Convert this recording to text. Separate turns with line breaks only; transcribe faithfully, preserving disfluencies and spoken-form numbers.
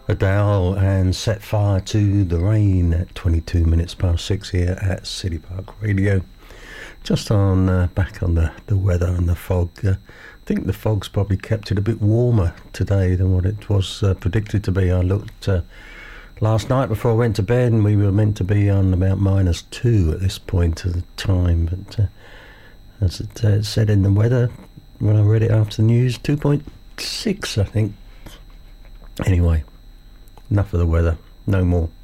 Adele and Set Fire to the Rain at twenty-two minutes past six here at City Park Radio. Just on uh, back on the, the weather and the fog. Uh, I think the fog's probably kept it a bit warmer today than what it was uh, predicted to be. I looked uh, last night before I went to bed and we were meant to be on about minus two at this point of the time. But uh, as it uh, said in the weather, when I read it after the news, two point six I think. Anyway, enough of the weather, no more.